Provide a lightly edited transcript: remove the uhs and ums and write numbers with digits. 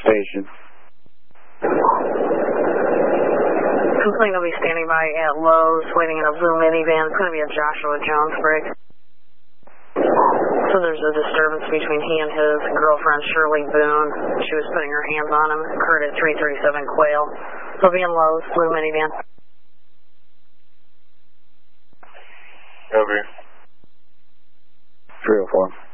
station. Complaint will be standing by at Lowe's, waiting in a blue minivan. It's going to be a Joshua Jones break. So there's a disturbance between he and his girlfriend, Shirley Boone. She was putting her hands on him. Occurred at 337 Quail. He'll be in Lowe's, blue minivan. Over. 304.